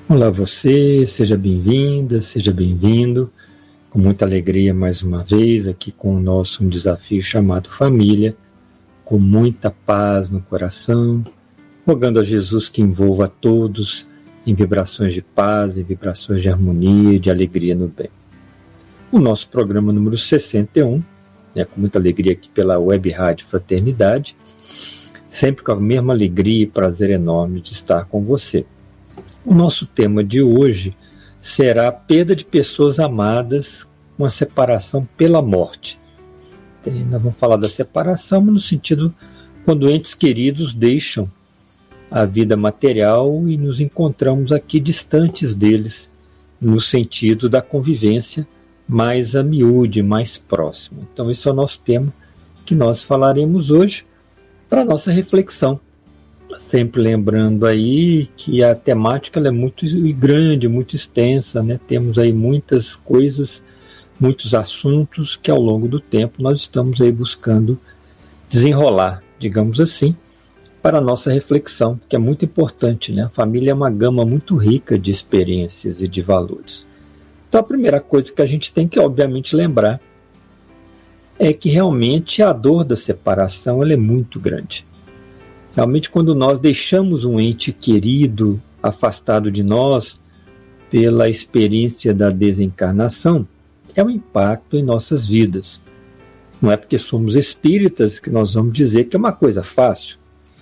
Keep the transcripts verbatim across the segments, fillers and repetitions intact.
Olá você, seja bem-vinda, seja bem-vindo, com muita alegria mais uma vez aqui com o nosso um desafio chamado família, com muita paz no coração, rogando a Jesus que envolva a todos em vibrações de paz, em vibrações de harmonia e de alegria no bem. O nosso programa número sessenta e um, né, com muita alegria aqui pela Web Rádio Fraternidade, sempre com a mesma alegria e prazer enorme de estar com você. O nosso tema de hoje será a perda de pessoas amadas com a separação pela morte. Tem, nós vamos falar da separação no sentido quando entes queridos deixam a vida material e nos encontramos aqui distantes deles, no sentido da convivência mais a miúde, mais próxima. Então esse é o nosso tema que nós falaremos hoje para a nossa reflexão. Sempre lembrando aí que a temática ela é muito grande, muito extensa, né? Temos aí muitas coisas, muitos assuntos que ao longo do tempo nós estamos aí buscando desenrolar, digamos assim, para a nossa reflexão, que é muito importante, né? A família é uma gama muito rica de experiências e de valores. Então a primeira coisa que a gente tem que obviamente lembrar é que realmente a dor da separação ela é muito grande. Realmente, quando nós deixamos um ente querido afastado de nós pela experiência da desencarnação, é um impacto em nossas vidas. Não é porque somos espíritas que nós vamos dizer que é uma coisa fácil.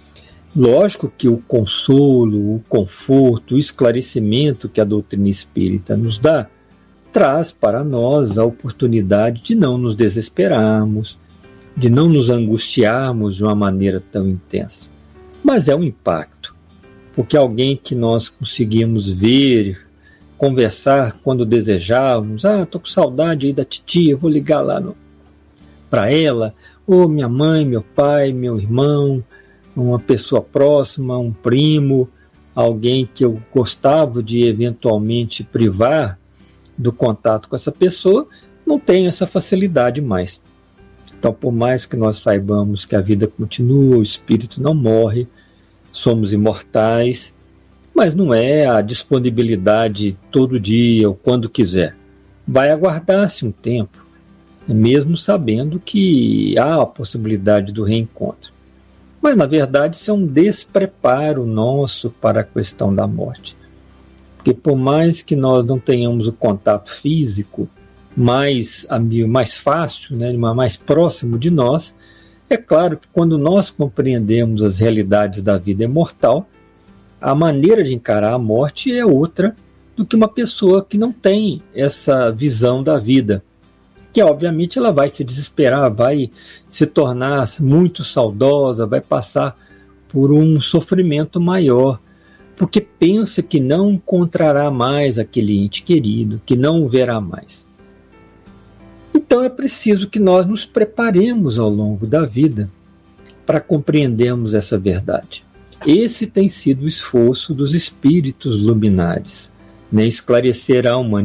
Lógico que o consolo, o conforto, o esclarecimento que a doutrina espírita nos dá, traz para nós a oportunidade de não nos desesperarmos, de não nos angustiarmos de uma maneira tão intensa. Mas é um impacto, porque alguém que nós conseguimos ver, conversar quando desejávamos, ah, estou com saudade aí da titia, vou ligar lá para ela, ou minha mãe, meu pai, meu irmão, uma pessoa próxima, um primo, alguém que eu gostava de eventualmente privar do contato com essa pessoa, não tem essa facilidade mais. Então, por mais que nós saibamos que a vida continua, o espírito não morre, somos imortais, mas não é a disponibilidade todo dia ou quando quiser. Vai aguardar-se um tempo, mesmo sabendo que há a possibilidade do reencontro. Mas, na verdade, isso é um despreparo nosso para a questão da morte. Porque por mais que nós não tenhamos o contato físico, mais, mais fácil, né, mais próximo de nós, é claro que quando nós compreendemos as realidades da vida mortal, a maneira de encarar a morte é outra do que uma pessoa que não tem essa visão da vida, que obviamente ela vai se desesperar, vai se tornar muito saudosa, vai passar por um sofrimento maior, porque pensa que não encontrará mais aquele ente querido, que não o verá mais. Então é preciso que nós nos preparemos ao longo da vida para compreendermos essa verdade. Esse tem sido o esforço dos espíritos luminares, né? Esclarecer a humanidade